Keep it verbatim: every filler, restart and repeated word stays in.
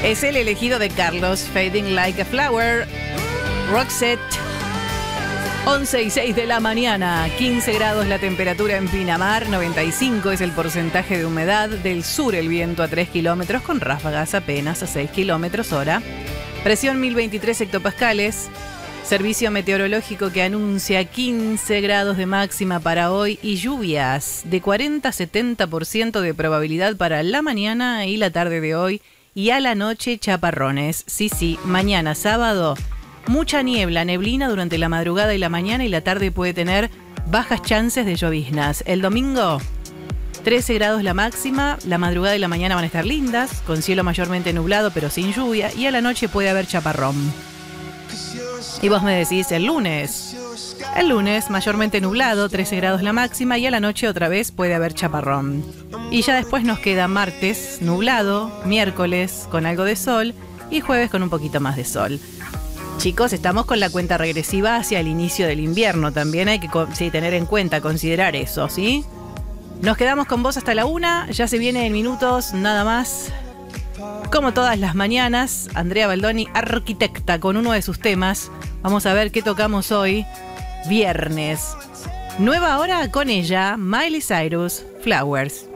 Es el elegido de Carlos, Fading Like a Flower, Roxette. once y seis de la mañana, quince grados la temperatura en Pinamar, noventa y cinco es el porcentaje de humedad, del sur el viento a tres kilómetros con ráfagas apenas a seis kilómetros hora, presión mil veintitrés hectopascales, servicio meteorológico que anuncia quince grados de máxima para hoy y lluvias de cuarenta a setenta por ciento de probabilidad para la mañana y la tarde de hoy y a la noche chaparrones. Sí, sí, mañana sábado. Mucha niebla, neblina durante la madrugada y la mañana y la tarde puede tener bajas chances de lloviznas. El domingo, trece grados la máxima, la madrugada y la mañana van a estar lindas, con cielo mayormente nublado pero sin lluvia y a la noche puede haber chaparrón. Y vos me decís el lunes. El lunes mayormente nublado, trece grados la máxima y a la noche otra vez puede haber chaparrón. Y ya después nos queda martes nublado, miércoles con algo de sol y jueves con un poquito más de sol. Chicos, estamos con la cuenta regresiva hacia el inicio del invierno. También hay que sí, tener en cuenta, considerar eso, ¿sí? Nos quedamos con vos hasta la una. Ya se viene en minutos, nada más. Como todas las mañanas, Andrea Baldoni, arquitecta, con uno de sus temas. Vamos a ver qué tocamos hoy, viernes. Nueva hora con ella, Miley Cyrus, Flowers.